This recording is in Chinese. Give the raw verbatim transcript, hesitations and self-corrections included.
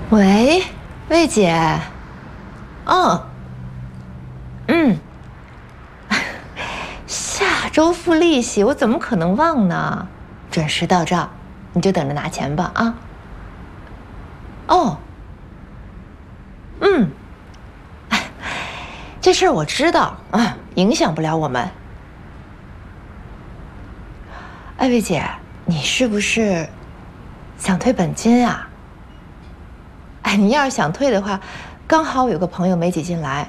喂，魏姐。嗯，嗯，下周付利息，我怎么可能忘呢？准时到账，你就等着拿钱吧啊。哦，嗯，这事儿我知道啊，影响不了我们。哎，魏姐，你是不是想退本金啊？哎，你要是想退的话，刚好有个朋友没挤进来，